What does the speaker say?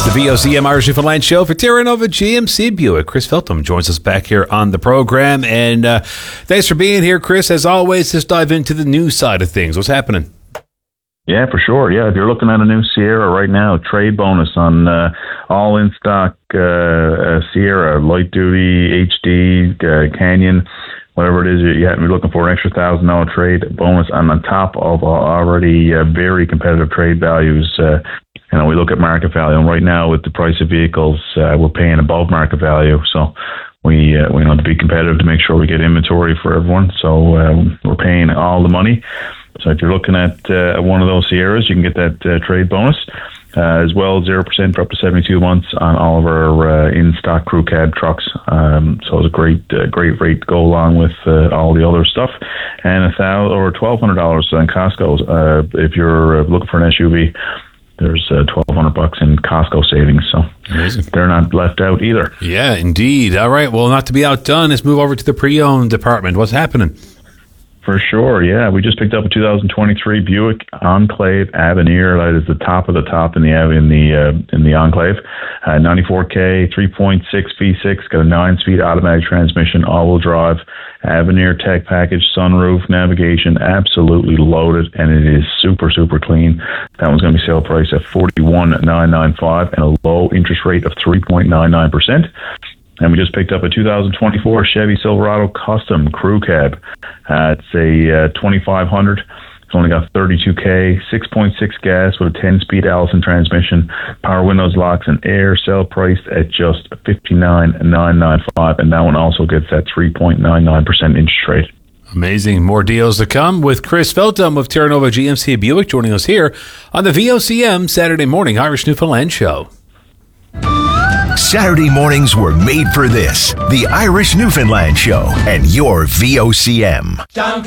The VOCM Irish Newfoundland Show for Terra Nova GMC Buick. Chris Feltham joins us back here on the program. And thanks for being here, Chris. As always, let's dive into the news side of things. What's happening? Yeah, for sure. Yeah, if you're looking at a new Sierra right now, trade bonus on all in-stock Sierra, light duty, HD, Canyon, whatever it is you happen to be looking for, an extra $1,000 trade bonus on top of already very competitive trade values. We look at market value, and right now with the price of vehicles, we're paying above market value. So we want to be competitive to make sure we get inventory for everyone. So we're paying all the money. So if you're looking at one of those Sierras, you can get that trade bonus, as well 0% for up to 72 months on all of our in-stock crew cab trucks. So it's a great rate to go along with all the other stuff. And $1,000 or $1,200 on Costco. If you're looking for an SUV, there's $1,200 in Costco savings. So amazing. They're not left out either. Yeah, indeed. All right. Well, not to be outdone, let's move over to the pre-owned department. What's happening? For sure, yeah. We just picked up a 2023 Buick Enclave Avenir. That is the top of the top in the Enclave. 94K, 3.6 V6, got a 9-speed automatic transmission, all-wheel drive, Avenir tech package, sunroof, navigation, absolutely loaded, and it is super, super clean. That one's going to be sale price at $41,995 and a low interest rate of 3.99%. And we just picked up a 2024 Chevy Silverado Custom Crew Cab. It's a 2500. It's only got 32K, 6.6 gas with a 10-speed Allison transmission, power windows, locks, and air. Sale priced at just $59,995. And that one also gets that 3.99% interest rate. Amazing. More deals to come with Chris Feltham of Terra Nova GMC Buick joining us here on the VOCM Saturday Morning Irish Newfoundland Show. Saturday mornings were made for this. The Irish Newfoundland Show and your VOCM.